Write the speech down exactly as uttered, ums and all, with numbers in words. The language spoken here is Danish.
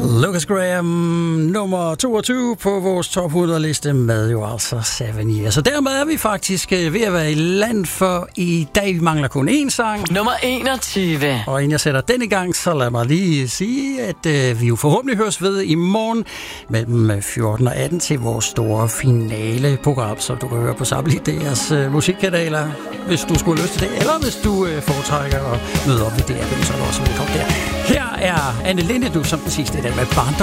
Lucas Graham, nummer toogtyve på vores top hundrede liste med jo altså Seven Years. Så dermed er vi faktisk ved at være i land for i dag. Vi mangler kun én sang. Nummer enogtyve. Og inden jeg sætter den i gang, så lad mig lige sige, at øh, vi jo forhåbentlig høres ved i morgen mellem fjorten og atten til vores store finale-program, som du kan høre på samtlige deres øh, musikkanaler, hvis du skulle have lyst til det, eller hvis du øh, foretrækker at møde op ved D R, så er du også velkommen der. Her er Anne Lindet, du som den sidste i dag med Barndom.